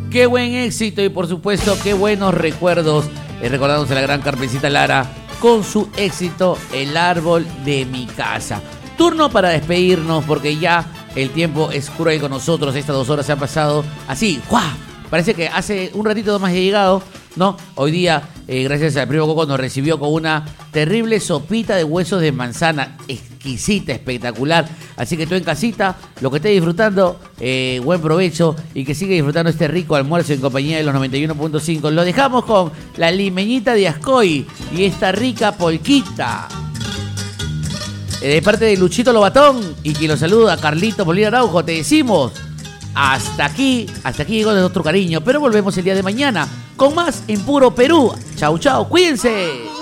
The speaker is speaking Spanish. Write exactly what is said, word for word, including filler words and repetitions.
Qué buen éxito y por supuesto qué buenos recuerdos. Eh, recordamos a la gran Carmencita Lara con su éxito El árbol de mi casa. Turno para despedirnos porque ya el tiempo es cruel con nosotros. Estas dos horas se han pasado así, ¡guau! Parece que hace un ratito más he llegado, ¿no? Hoy día, eh, gracias al primo Coco, nos recibió con una terrible sopita de huesos de manzana, exquisita, espectacular. Así que tú en casita, lo que estés disfrutando, eh, buen provecho y que siga disfrutando este rico almuerzo en compañía de los noventa y uno punto cinco. Lo dejamos con la limeñita de Ascoy y esta rica polquita. Eh, de parte de Luchito Lobatón y quien lo saluda, Carlito Molina Araujo, te decimos... Hasta aquí, hasta aquí llegó de nuestro cariño, pero volvemos el día de mañana con más en Puro Perú. Chau, chau, cuídense.